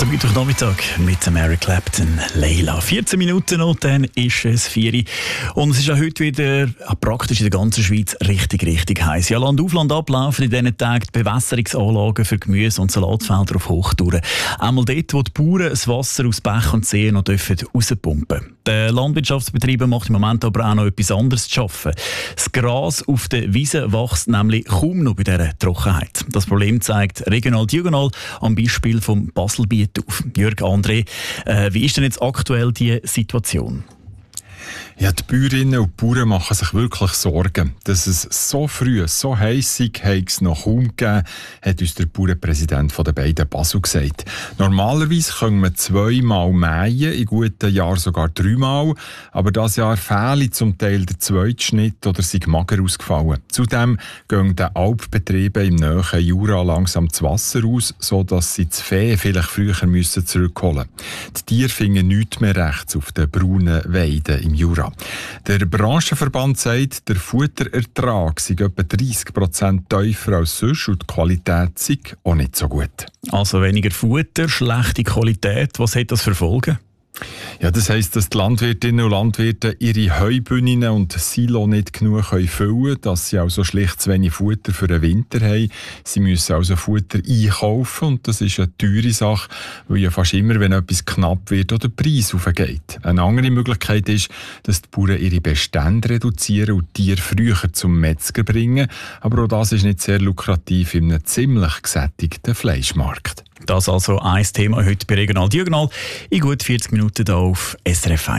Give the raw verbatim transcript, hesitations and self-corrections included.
Der Mittwochnachmittag mit Mary Clapton, Leila. vierzehn Minuten noch, dann ist es vier. Und es ist auch heute wieder praktisch in der ganzen Schweiz richtig, richtig heiß. Ja, Land auf, Land ab laufen in diesen Tagen die Bewässerungsanlagen für Gemüse- und Salatfelder auf Hochtouren. Einmal dort, wo die Bauern das Wasser aus Bächen und Seen noch rauspumpen dürfen. Der Landwirtschaftsbetriebe macht im Moment aber auch noch etwas anderes zu arbeiten. Das Gras auf der Wiese wächst nämlich kaum noch bei dieser Trockenheit. Das Problem zeigt regional diagonal am Beispiel vom Baselbiet auf. Jörg André, äh, wie ist denn jetzt aktuell die Situation? Ja, die Bäuerinnen und Bauern machen sich wirklich Sorgen. Dass es so früh, so heiß ist, hat es noch kaum gegeben, hat uns der Bauernpräsident von den beiden Basel gesagt. Normalerweise können wir zweimal mähen, in guten Jahren sogar dreimal. Aber dieses Jahr fehle zum Teil der zweite Schnitt oder sind mager ausgefallen. Zudem gehen den Alpbetrieben im nahen Jura langsam das Wasser aus, sodass sie das Vieh vielleicht früher müssen zurückholen müssen. Die Tiere finden nichts mehr rechts auf den braunen Weiden im Jura. Der Branchenverband sagt, der Futterertrag sei etwa dreißig Prozent tiefer als sonst und die Qualität sei auch nicht so gut. Also weniger Futter, schlechte Qualität. Was hat das für Folgen? Ja, das heisst, dass die Landwirtinnen und Landwirte ihre Heubühnen und Silo nicht genug füllen können, dass sie also schlicht zu wenig Futter für den Winter haben. Sie müssen also Futter einkaufen und das ist eine teure Sache, weil ja fast immer, wenn etwas knapp wird, oder der Preis hochgeht. Eine andere Möglichkeit ist, dass die Bauern ihre Bestände reduzieren und Tiere früher zum Metzger bringen. Aber auch das ist nicht sehr lukrativ in einem ziemlich gesättigten Fleischmarkt. Das also ein Thema heute bei Regional Diagonal in gut vierzig Minuten hier auf S R F eins.